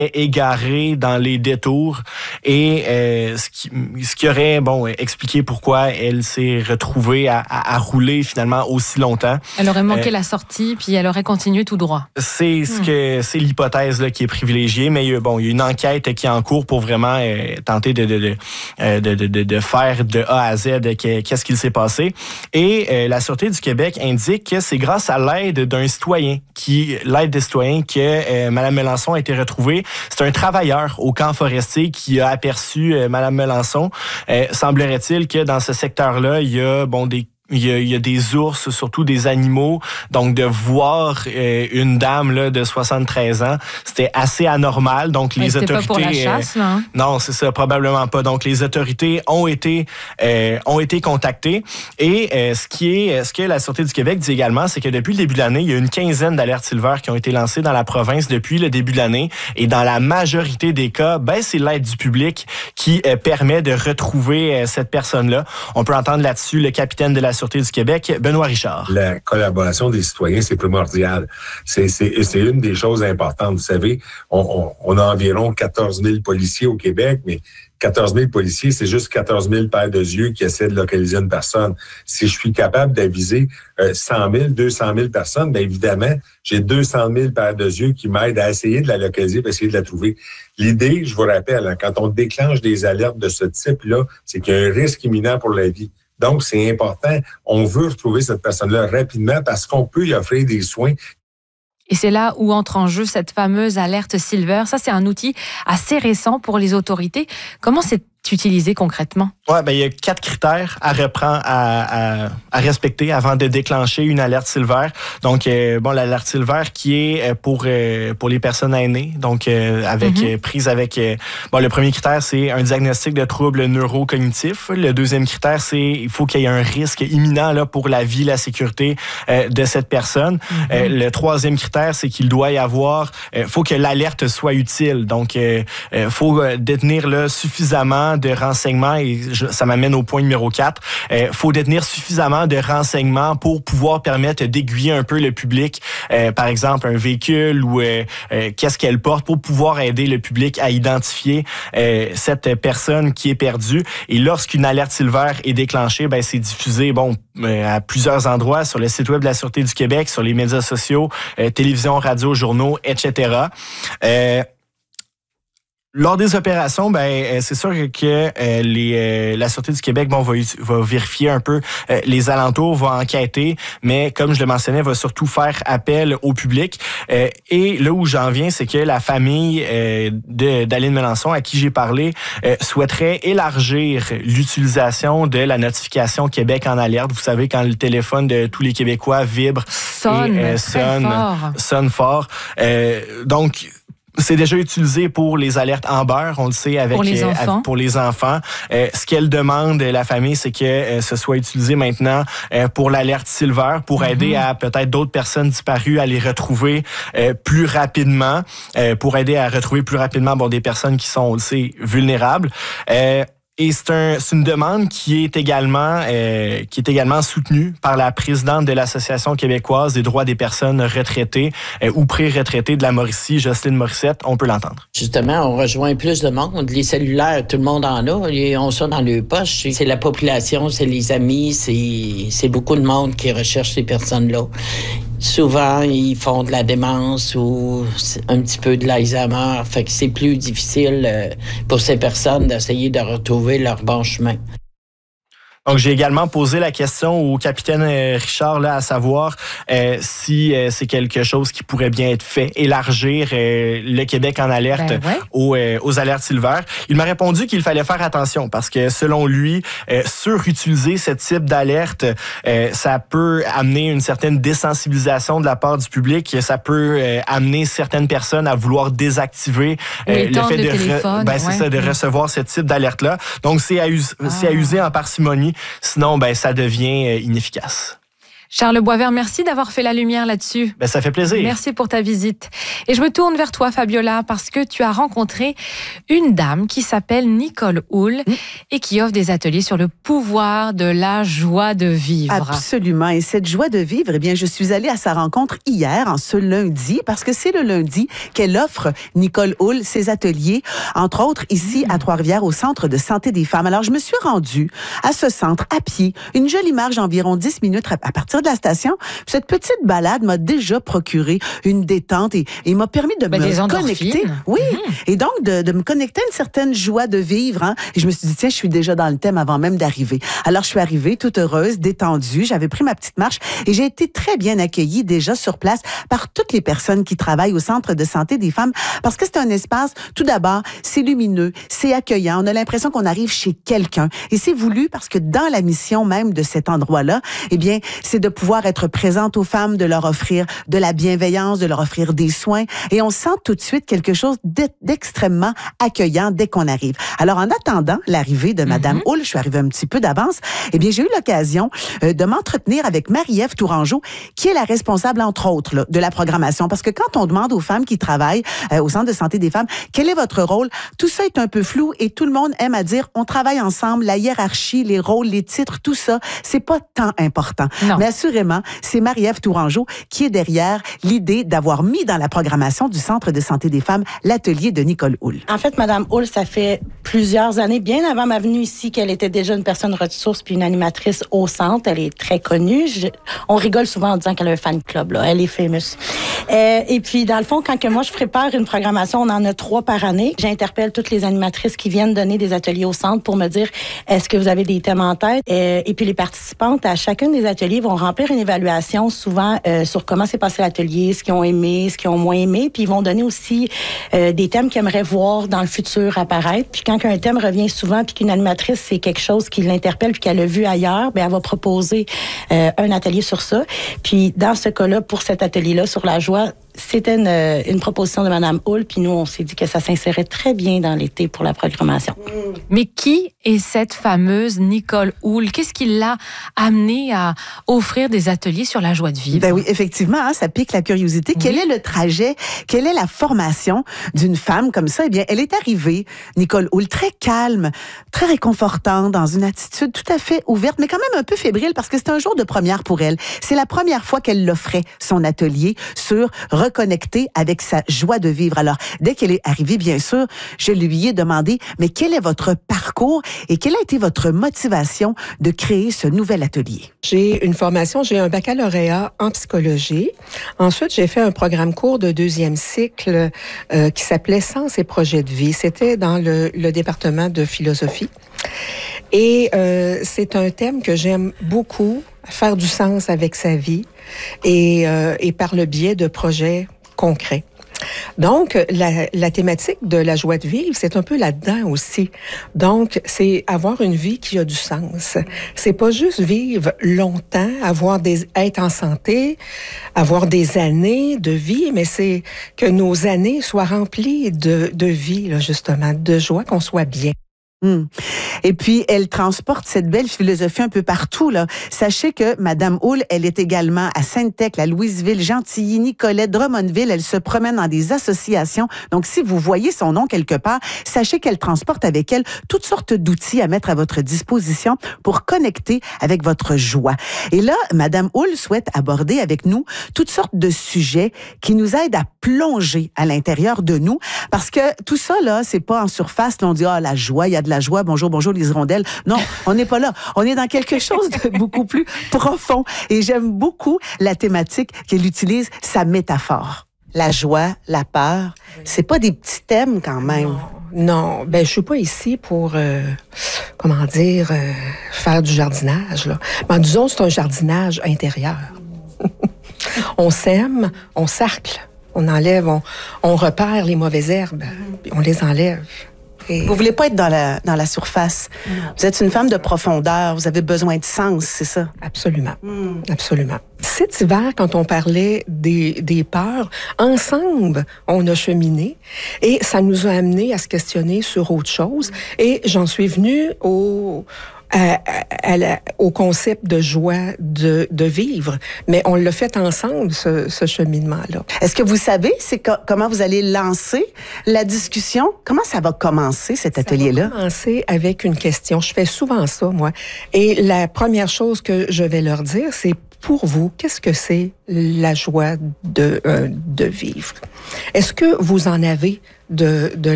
égarée dans les détours et ce qui aurait expliqué pourquoi elle s'est retrouvée à rouler finalement aussi longtemps. Elle aurait manqué la sortie puis elle aurait continué tout droit. C'est l'hypothèse là, qui est privilégiée, mais il y a une enquête qui est en cours pour vraiment tenter de faire de A à Z qu'est-ce qu'il s'est passé. Et la Sûreté du Québec indique que c'est grâce à l'aide des citoyens que Mme Melançon a été retrouvée. C'est un travailleur au camp forestier qui a aperçu Mme Melançon. Semblerait-il que dans ce secteur-là, il y a il y a des ours, surtout des animaux. Donc, de voir une dame là, de 73 ans, c'était assez anormal. Donc, les autorités... C'était pas pour la chasse, là? Hein? Non, c'est ça, probablement pas. Donc, les autorités ont été contactées. Et ce que la Sûreté du Québec dit également, c'est que depuis le début de l'année, il y a une quinzaine d'alertes Silver qui ont été lancées dans la province depuis le début de l'année. Et dans la majorité des cas, c'est l'aide du public qui permet de retrouver cette personne-là. On peut entendre là-dessus le capitaine de la Sûreté du Québec, Benoît Richard. La collaboration des citoyens, c'est primordial. C'est une des choses importantes. Vous savez, on a environ 14 000 policiers au Québec, mais 14 000 policiers, c'est juste 14 000 paires de yeux qui essaient de localiser une personne. Si je suis capable d'aviser 100 000, 200 000 personnes, bien évidemment, j'ai 200 000 paires de yeux qui m'aident à essayer de la localiser, essayer de la trouver. L'idée, je vous rappelle, quand on déclenche des alertes de ce type-là, c'est qu'il y a un risque imminent pour la vie. Donc, c'est important. On veut retrouver cette personne-là rapidement parce qu'on peut y offrir des soins. Et c'est là où entre en jeu cette fameuse alerte Silver. Ça, c'est un outil assez récent pour les autorités. Comment c'est utilisé concrètement? Il y a 4 critères à respecter avant de déclencher une alerte Silver. Donc, l'alerte Silver qui est pour les personnes aînées. Donc, prise avec... le premier critère, c'est un diagnostic de troubles neurocognitifs. Le deuxième critère, c'est il faut qu'il y ait un risque imminent là, pour la vie, la sécurité de cette personne. Le troisième critère, c'est qu'il doit y avoir... faut que l'alerte soit utile. Donc, faut détenir là, suffisamment de renseignements, et ça m'amène au point numéro 4. Faut détenir suffisamment de renseignements pour pouvoir permettre d'aiguiller un peu le public, par exemple un véhicule ou qu'est-ce qu'elle porte, pour pouvoir aider le public à identifier cette personne qui est perdue. Et lorsqu'une alerte Silver est déclenchée, c'est diffusé à plusieurs endroits, sur le site web de la Sûreté du Québec, sur les médias sociaux, télévision, radio, journaux, etc. Lors des opérations, c'est sûr que la Sûreté du Québec va vérifier un peu les alentours, va enquêter, mais comme je le mentionnais, va surtout faire appel au public. Et là où j'en viens, c'est que la famille d'Aline Melançon, à qui j'ai parlé, souhaiterait élargir l'utilisation de la notification Québec en alerte. Vous savez, quand le téléphone de tous les Québécois vibre sonne fort. Donc, c'est déjà utilisé pour les alertes Amber, on le sait, pour les enfants. Ce qu'elle demande, la famille, c'est que ce soit utilisé maintenant pour l'alerte Silver, pour aider à peut-être d'autres personnes disparues à les retrouver plus rapidement, pour aider à retrouver plus rapidement des personnes qui sont, on le sait, vulnérables. Et c'est une demande qui est également soutenue par la présidente de l'Association québécoise des droits des personnes retraitées ou pré-retraitées de la Mauricie, Jocelyne Morissette. On peut l'entendre. Justement, on rejoint plus de monde. Les cellulaires, tout le monde en a. Ils ont ça dans leur poche. C'est la population, c'est les amis, c'est beaucoup de monde qui recherche ces personnes-là. Souvent, ils font de la démence ou un petit peu de l'Alzheimer. Fait que c'est plus difficile pour ces personnes d'essayer de retrouver leur bon chemin. Donc, j'ai également posé la question au capitaine Richard, là, à savoir si c'est quelque chose qui pourrait bien être fait, élargir le Québec en alerte aux alertes Silver. Il m'a répondu qu'il fallait faire attention parce que, selon lui, surutiliser ce type d'alerte, ça peut amener une certaine désensibilisation de la part du public. Ça peut amener certaines personnes à vouloir désactiver le fait de recevoir ce type d'alerte-là. Donc, c'est à user en parcimonie. Sinon, ça devient inefficace. Charles Boisvert, merci d'avoir fait la lumière là-dessus. Ben, ça fait plaisir. Merci pour ta visite. Et je me tourne vers toi, Fabiola, parce que tu as rencontré une dame qui s'appelle Nicole Houle et qui offre des ateliers sur le pouvoir de la joie de vivre. Absolument. Et cette joie de vivre, eh bien, je suis allée à sa rencontre hier, en ce lundi, parce que c'est le lundi qu'elle offre, Nicole Houle, ses ateliers, entre autres ici à Trois-Rivières, au Centre de santé des femmes. Alors, je me suis rendue à ce centre à pied, une jolie marche d'environ 10 minutes à partir de la station. Cette petite balade m'a déjà procuré une détente et m'a permis de me connecter. Oui, et donc de me connecter à une certaine joie de vivre. Hein. Et je me suis dit, tiens, je suis déjà dans le thème avant même d'arriver. Alors, je suis arrivée toute heureuse, détendue. J'avais pris ma petite marche et j'ai été très bien accueillie déjà sur place par toutes les personnes qui travaillent au Centre de santé des femmes parce que c'est un espace, tout d'abord, c'est lumineux, c'est accueillant. On a l'impression qu'on arrive chez quelqu'un. Et c'est voulu parce que dans la mission même de cet endroit-là, eh bien, c'est de pouvoir être présente aux femmes, de leur offrir de la bienveillance, de leur offrir des soins. Et on sent tout de suite quelque chose d'extrêmement accueillant dès qu'on arrive. Alors, en attendant l'arrivée de Madame Houle, je suis arrivée un petit peu d'avance, eh bien, j'ai eu l'occasion de m'entretenir avec Marie-Ève Tourangeau, qui est la responsable, entre autres, là, de la programmation. Parce que quand on demande aux femmes qui travaillent au Centre de santé des femmes, quel est votre rôle? Tout ça est un peu flou et tout le monde aime à dire, on travaille ensemble, la hiérarchie, les rôles, les titres, tout ça, c'est pas tant important. Non. Mais assurément, c'est Marie-Ève Tourangeau qui est derrière l'idée d'avoir mis dans la programmation du Centre de santé des femmes l'atelier de Nicole Houle. En fait, Madame Houle, ça fait plusieurs années, bien avant ma venue ici, qu'elle était déjà une personne ressource puis une animatrice au centre. Elle est très connue. On rigole souvent en disant qu'elle a un fan club, là. Elle est famous. Et puis, dans le fond, quand que moi, je prépare une programmation, on en a 3 par année. J'interpelle toutes les animatrices qui viennent donner des ateliers au centre pour me dire, est-ce que vous avez des thèmes en tête? Et puis, les participantes à chacun des ateliers vont remplir une évaluation souvent sur comment s'est passé l'atelier, ce qu'ils ont aimé, ce qu'ils ont moins aimé. Puis, ils vont donner aussi des thèmes qu'ils aimeraient voir dans le futur apparaître. Puis, quand un thème revient souvent puis qu'une animatrice, c'est quelque chose qui l'interpelle puis qu'elle a vu ailleurs, bien, elle va proposer un atelier sur ça. Puis, dans ce cas-là, pour cet atelier-là, sur la joie, c'était une proposition de Mme Houle, puis nous, on s'est dit que ça s'insérait très bien dans l'été pour la programmation. Mais qui est cette fameuse Nicole Houle? Qu'est-ce qui l'a amenée à offrir des ateliers sur la joie de vivre? Ben oui, effectivement, hein, ça pique la curiosité. Oui. Quel est le trajet? Quelle est la formation d'une femme comme ça? Eh bien, elle est arrivée, Nicole Houle, très calme, très réconfortante, dans une attitude tout à fait ouverte, mais quand même un peu fébrile parce que c'est un jour de première pour elle. C'est la première fois qu'elle offrait son atelier sur reconnecter avec sa joie de vivre. Alors, dès qu'elle est arrivée, bien sûr, je lui ai demandé, mais quel est votre parcours et quelle a été votre motivation de créer ce nouvel atelier? J'ai une formation, j'ai un baccalauréat en psychologie. Ensuite, j'ai fait un programme court de 2e cycle qui s'appelait Sens et projets de vie. C'était dans le département de philosophie. Et c'est un thème que j'aime beaucoup, faire du sens avec sa vie et par le biais de projets concrets. Donc, la thématique de la joie de vivre, c'est un peu là-dedans aussi. Donc, c'est avoir une vie qui a du sens. C'est pas juste vivre longtemps, être en santé, avoir des années de vie, mais c'est que nos années soient remplies de vie, là, justement, de joie, qu'on soit bien. Et puis, elle transporte cette belle philosophie un peu partout, là. Sachez que Madame Houle, elle est également à Sainte-Thècle, à Louisville, Gentilly, Nicolet, Drummondville. Elle se promène dans des associations. Donc, si vous voyez son nom quelque part, sachez qu'elle transporte avec elle toutes sortes d'outils à mettre à votre disposition pour connecter avec votre joie. Et là, Madame Houle souhaite aborder avec nous toutes sortes de sujets qui nous aident à plonger à l'intérieur de nous. Parce que tout ça, là, c'est pas en surface. Là, on dit, la joie, il y a de la joie, bonjour les hirondelles. Non, on n'est pas là. On est dans quelque chose de beaucoup plus profond. Et j'aime beaucoup la thématique qu'elle utilise, sa métaphore. La joie, la peur, c'est pas des petits thèmes quand même. Non, je suis pas ici pour, faire du jardinage, là. Ben, disons, c'est un jardinage intérieur. On sème, on sarcle, on enlève, on repère les mauvaises herbes, puis on les enlève. Et... Vous voulez pas être dans la surface. Non. Vous êtes une femme de profondeur. Vous avez besoin de sens, c'est ça? Absolument. Absolument. Cet hiver, quand on parlait des peurs, ensemble, on a cheminé et ça nous a amené à se questionner sur autre chose. Et j'en suis venue au concept de joie de vivre. Mais on l'a fait ensemble, ce cheminement-là. Est-ce que vous savez comment vous allez lancer la discussion? Comment ça va commencer, cet atelier-là? Ça va commencer avec une question. Je fais souvent ça, moi. Et la première chose que je vais leur dire, c'est pour vous, qu'est-ce que c'est la joie de vivre? Est-ce que vous en avez de